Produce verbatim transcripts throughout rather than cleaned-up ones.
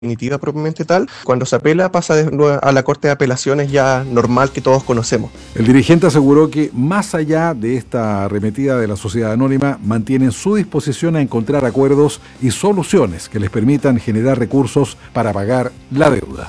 definitiva propiamente tal. Cuando se apela pasa de nuevo a la Corte de Apelaciones ya normal que todos conocemos. El dirigente aseguró que más allá de esta arremetida de la sociedad anónima, mantienen su disposición a encontrar acuerdos y soluciones que les permitan generar recursos para pagar la deuda.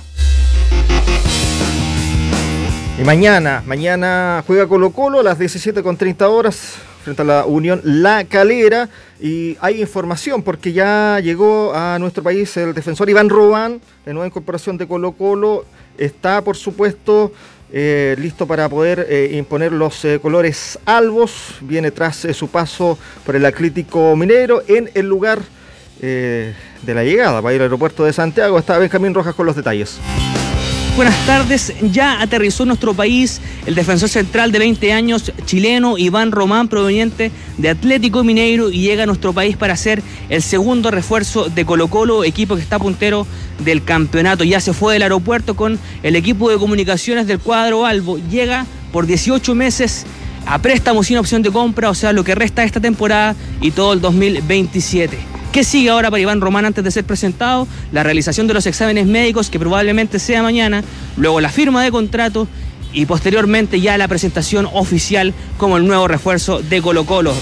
Y mañana, mañana juega Colo-Colo a las diecisiete con treinta horas frente a la Unión La Calera, y hay información porque ya llegó a nuestro país el defensor Iván Robán, la nueva incorporación de Colo-Colo. Está, por supuesto, eh, listo para poder eh, imponer los eh, colores albos. Viene tras eh, su paso por el Atlético Mineiro en el lugar eh, de la llegada para ir al aeropuerto de Santiago. Está Benjamín Rojas con los detalles. Buenas tardes, ya aterrizó en nuestro país el defensor central de veinte años chileno Iván Román, proveniente de Atlético Mineiro, y llega a nuestro país para ser el segundo refuerzo de Colo-Colo, equipo que está puntero del campeonato. Ya se fue del aeropuerto con el equipo de comunicaciones del cuadro albo. Llega por dieciocho meses a préstamo sin opción de compra, o sea, lo que resta de esta temporada y todo el dos mil veintisiete. ¿Qué sigue ahora para Iván Román antes de ser presentado? La realización de los exámenes médicos, que probablemente sea mañana, luego la firma de contrato y posteriormente ya la presentación oficial como el nuevo refuerzo de Colo-Colo.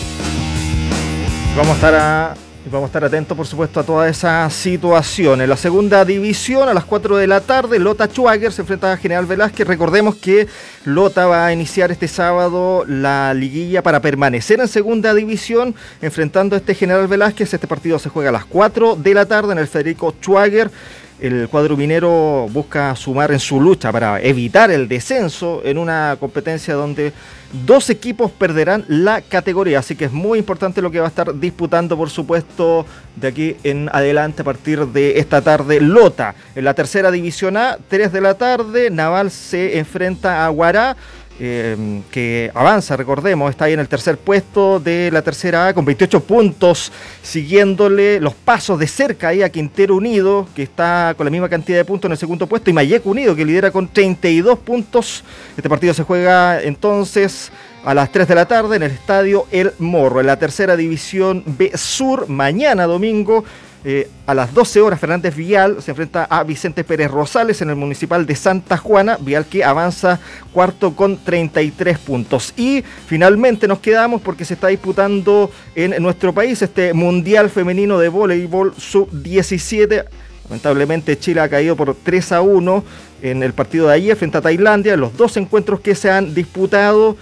Vamos a estar a... Vamos a estar atentos, por supuesto, a toda esa situación. En la segunda división, a las cuatro de la tarde, Lota Schwager se enfrenta a General Velázquez. Recordemos que Lota va a iniciar este sábado la liguilla para permanecer en segunda división, enfrentando a este General Velázquez. Este partido se juega a las cuatro de la tarde en el Federico Schwager. El cuadro minero busca sumar en su lucha para evitar el descenso en una competencia donde dos equipos perderán la categoría, así que es muy importante lo que va a estar disputando, por supuesto, de aquí en adelante a partir de esta tarde Lota. En la tercera división A, tres de la tarde, Naval se enfrenta a Guará, eh, que avanza, recordemos, está ahí en el tercer puesto de la tercera A con veintiocho puntos, siguiéndole los pasos de cerca ahí a Quintero Unido, que está con la misma cantidad de puntos en el segundo puesto, y Mayeco Unido, que lidera con treinta y dos puntos. Este partido se juega entonces a las tres de la tarde en el estadio El Morro. En la tercera división B Sur, mañana domingo, eh, a las doce horas, Fernández Vial se enfrenta a Vicente Pérez Rosales en el Municipal de Santa Juana. Vial que avanza cuarto con treinta y tres puntos. Y finalmente nos quedamos porque se está disputando en nuestro país este Mundial Femenino de Voleibol sub diecisiete. Lamentablemente Chile ha caído por tres a uno en el partido de ayer frente a Tailandia, en los dos encuentros que se han disputado.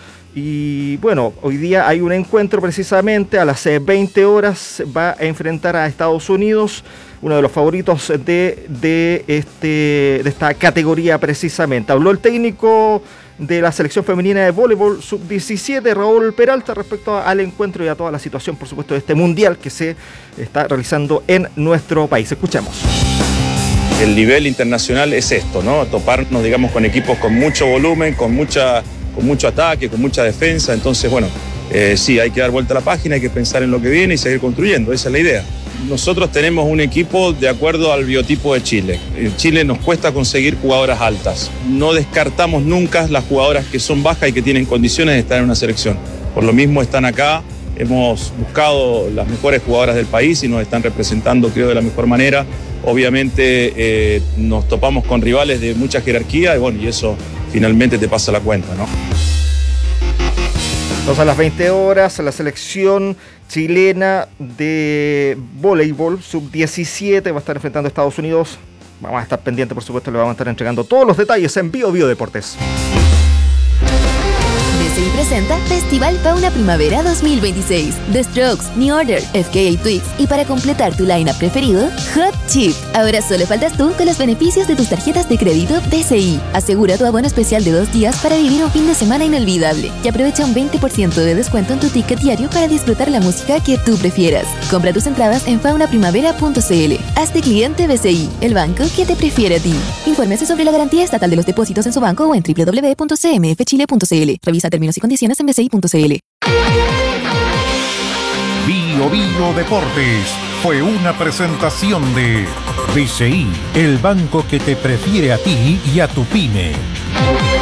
Y bueno, hoy día hay un encuentro precisamente a las veinte horas, va a enfrentar a Estados Unidos, uno de los favoritos de, de, este, de esta categoría precisamente. Habló el técnico de la selección femenina de voleibol sub diecisiete, Raúl Peralta, respecto al encuentro y a toda la situación, por supuesto, de este mundial que se está realizando en nuestro país. Escuchemos. El nivel internacional es esto, ¿no? Toparnos, digamos, con equipos con mucho volumen, con mucha... con mucho ataque, con mucha defensa. Entonces, bueno, eh, sí, hay que dar vuelta a la página, hay que pensar en lo que viene y seguir construyendo, esa es la idea. Nosotros tenemos un equipo de acuerdo al biotipo de Chile. En Chile nos cuesta conseguir jugadoras altas. No descartamos nunca las jugadoras que son bajas y que tienen condiciones de estar en una selección. Por lo mismo están acá, hemos buscado las mejores jugadoras del país y nos están representando, creo, de la mejor manera. Obviamente eh, nos topamos con rivales de mucha jerarquía y bueno, y eso finalmente te pasa la cuenta, ¿no? Entonces a las veinte horas, la selección chilena de voleibol sub diecisiete va a estar enfrentando a Estados Unidos. Vamos a estar pendientes, por supuesto, le vamos a estar entregando todos los detalles en Bio Bio Deportes. B C I presenta Festival Fauna Primavera dos mil veintiséis. The Strokes, New Order, F K A Twigs y para completar tu line-up preferido, Hot Chip. Ahora solo faltas tú con los beneficios de tus tarjetas de crédito B C I. Asegura tu abono especial de dos días para vivir un fin de semana inolvidable y aprovecha un veinte por ciento de descuento en tu ticket diario para disfrutar la música que tú prefieras. Compra tus entradas en fauna primavera punto c l. Hazte cliente B C I, el banco que te prefiere a ti. Infórmese sobre la garantía estatal de los depósitos en su banco o en w w w punto c m f chile punto c l. Revisa términos y condiciones en b c i punto c l. Bio Bio Deportes fue una presentación de B C I, el banco que te prefiere a ti y a tu pyme.